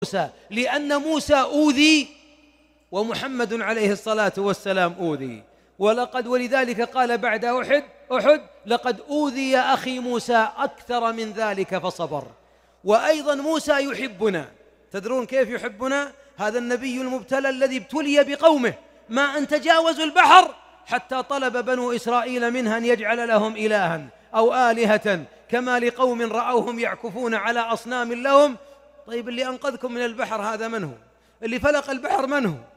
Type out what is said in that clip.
موسى، لأن موسى أوذي ومحمد عليه الصلاة والسلام أوذي. ولذلك قال بعد أحد لقد أوذي أخي موسى أكثر من ذلك فصبر. وأيضا موسى يحبنا. تدرون كيف يحبنا؟ هذا النبي المبتلى الذي ابتلي بقومه، ما أن تجاوزوا البحر حتى طلب بنو إسرائيل منها أن يجعل لهم إلها أو آلهة كما لقوم رأوهم يعكفون على أصنام لهم. طيب اللي أنقذكم من البحر هذا من هو؟ اللي فلق البحر من هو؟